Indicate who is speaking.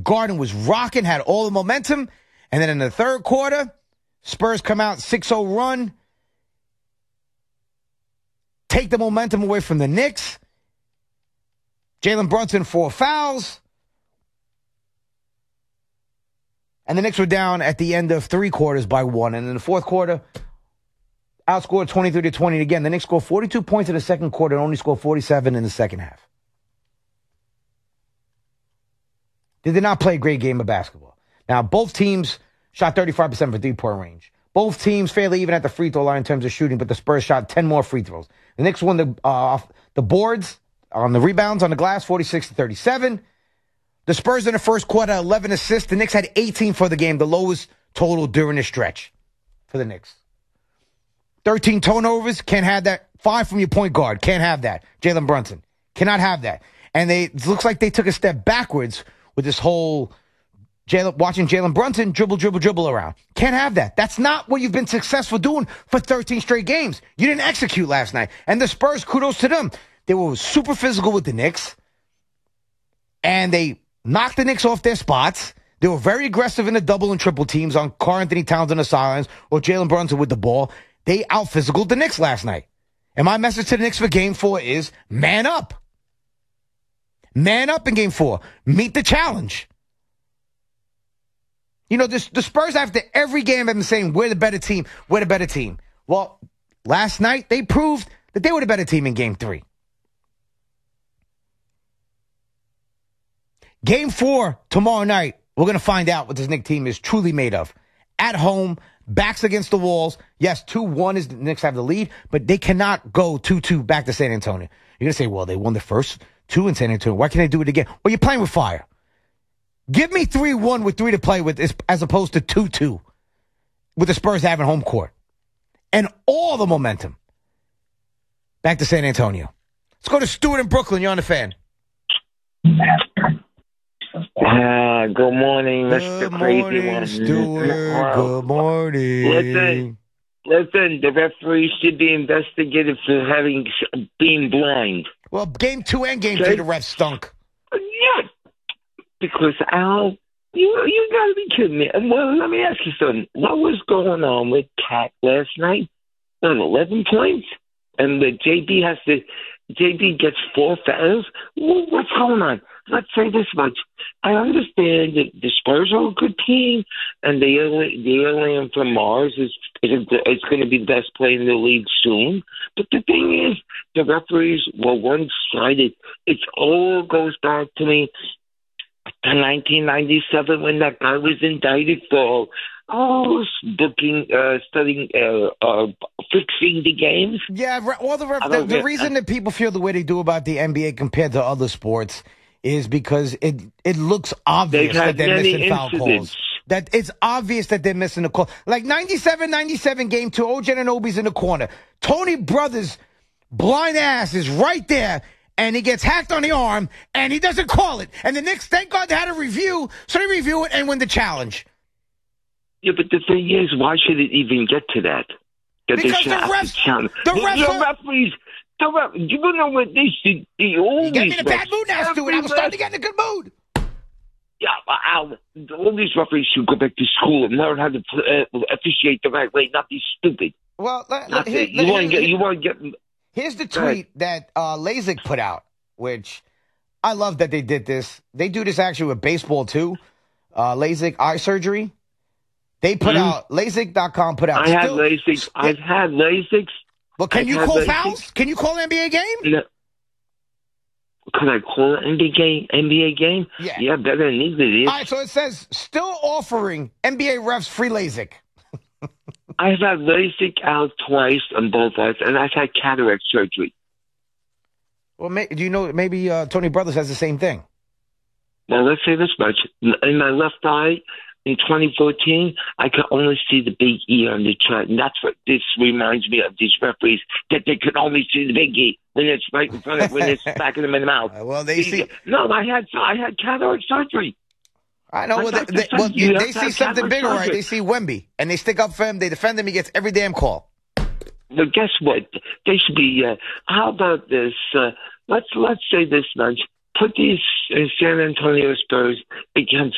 Speaker 1: Garden was rocking, had all the momentum. And then in the third quarter, Spurs come out 6-0 run. Take the momentum away from the Knicks. Jalen Brunson, 4 fouls. And the Knicks were down at the end of 3 quarters by 1. And in the fourth quarter, outscored 23-20 again. The Knicks scored 42 points in the second quarter and only scored 47 in the second half. They did not play a great game of basketball. Now, both teams shot 35% for three-point range. Both teams fairly even at the free throw line in terms of shooting, but the Spurs shot 10 more free throws. The Knicks won the boards on the rebounds on the glass, 46-37. The Spurs in the first quarter, 11 assists. The Knicks had 18 for the game, the lowest total during the stretch for the Knicks. 13 turnovers, can't have that. 5 from your point guard, can't have that. Jalen Brunson, cannot have that. And it looks like they took a step backwards with this whole watching Jalen Brunson dribble around. Can't have that. That's not what you've been successful doing for 13 straight games. You didn't execute last night. And the Spurs, kudos to them. They were super physical with the Knicks. And they knocked the Knicks off their spots. They were very aggressive in the double and triple teams on Karl-Anthony Towns on the sidelines or Jalen Brunson with the ball. They out-physicaled the Knicks last night. And my message to the Knicks for Game 4 is man up. Man up in Game 4. Meet the challenge. You know, the Spurs, after every game, have been saying, we're the better team. We're the better team. Well, last night, they proved that they were the better team in Game 3. Game 4, tomorrow night, we're going to find out what this Knicks team is truly made of. At home, backs against the walls. Yes, 2-1 is the Knicks have the lead, but they cannot go 2-2 back to San Antonio. You're going to say, well, they won the first 2 in San Antonio. Why can't they do it again? Well, you're playing with fire. Give me 3-1 with 3 to play with as opposed to 2-2 with the Spurs having home court. And all the momentum back to San Antonio. Let's go to Stuart in Brooklyn. You're on the Fan.
Speaker 2: Good morning, Mr. Crazy One.
Speaker 1: Stuart. Good morning.
Speaker 2: Listen, the referee should be investigated for being blind.
Speaker 1: Well, Game 2 and Game 3, the refs stunk.
Speaker 2: Yeah, because Al, you gotta be kidding me. Well, let me ask you something. What was going on with Cat last night? 11 points, and the JB gets 4 fouls. What's going on? Let's say this much. I understand that the Spurs are a good team, and the alien from Mars is going to be the best player in the league soon. But the thing is, the referees were one-sided. It all goes back to me to 1997 when that guy was indicted for fixing the games.
Speaker 1: Yeah, all the reason that people feel the way they do about the NBA compared to other sports is because it looks obvious that they're missing foul calls. That it's obvious that they're missing a call. Like 97 Game 2, OG Anunoby's in the corner. Tony Brothers' blind ass is right there, and he gets hacked on the arm, and he doesn't call it. And the Knicks, thank God they had a review, so they review it and win the challenge.
Speaker 2: Yeah, but the thing is, why should it even get to that?
Speaker 1: Because the
Speaker 2: referees... You know what they should be?
Speaker 1: You get me in a bad mood now, Stuart. I'm starting to get in a good mood.
Speaker 2: Yeah, all these referees should go back to school and learn how to officiate the right way, not be stupid.
Speaker 1: Well, here's the tweet that LASIK put out, which I love that they did this. They do this actually with baseball, too. LASIK eye surgery. They put out, LASIK.com put out.
Speaker 2: I've had LASIK.
Speaker 1: Well, can you call fouls? Can you call an NBA game?
Speaker 2: No. Can I call an NBA game? Yeah, better than these idiots.
Speaker 1: All right, so it says, still offering NBA refs free LASIK.
Speaker 2: I've had LASIK out twice on both eyes, and I've had cataract surgery.
Speaker 1: Well, do you know maybe Tony Brothers has the same thing?
Speaker 2: Well, let's say this much. In my left eye, in 2014, I could only see the big E on the chart, and that's what this reminds me of. These referees that they could only see the big E when it's right in front of when it's back in them in the mouth.
Speaker 1: Well, they see.
Speaker 2: No, I had cataract surgery.
Speaker 1: I know. They see something bigger, right? They see Wemby, and they stick up for him. They defend him. He gets every damn call.
Speaker 2: But guess what? They should be. How about this? Let's say this much. Put these San Antonio Spurs against